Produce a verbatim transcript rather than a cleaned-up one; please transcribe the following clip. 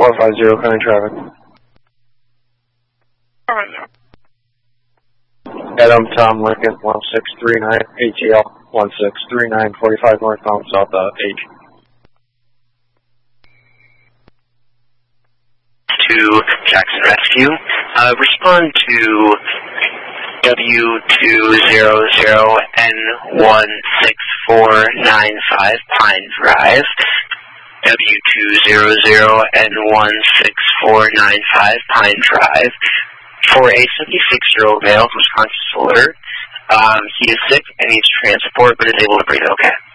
four five zero, coming traffic. Adam Tom Lincoln, one six three nine, A T L, one six three nine, forty-five northbound, south uh, H. To Jackson Rescue, uh, respond to W two zero zero N one six four nine five Pine Drive, W two zero zero N one six four nine five Pine Drive, for a seventy-six-year-old male who's conscious alert. Um, he is sick and needs transport, but is able to breathe okay.